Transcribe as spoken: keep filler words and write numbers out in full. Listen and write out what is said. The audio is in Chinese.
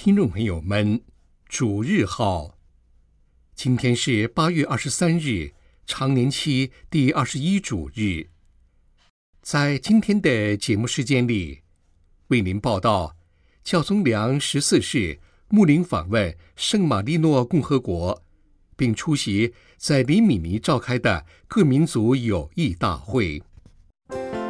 听众朋友们，主日好！今天是八月二十三日，常年期第二十一主日。在今天的节目时间里，为您报道教宗良十四世牧灵访问圣马力诺共和国，并出席在里米尼召开的各民族友谊大会。